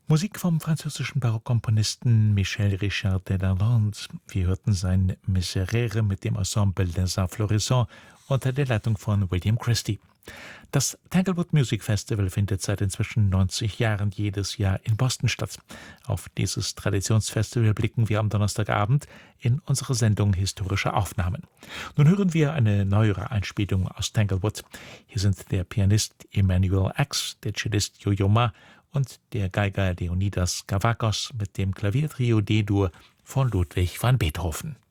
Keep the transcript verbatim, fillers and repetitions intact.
Musik vom französischen Barockkomponisten Michel Richard de Lalande. Wir hörten sein Miserere mit dem Ensemble des Arts Florissants unter der Leitung von William Christie. Das Tanglewood Music Festival findet seit inzwischen neunzig Jahren jedes Jahr in Boston statt. Auf dieses Traditionsfestival blicken wir am Donnerstagabend in unserer Sendung Historische Aufnahmen. Nun hören wir eine neuere Einspielung aus Tanglewood. Hier sind der Pianist Emmanuel Ax, der Cellist Yo-Yo Ma und der Geiger Leonidas Kavakos mit dem Klaviertrio D-Dur von Ludwig van Beethoven.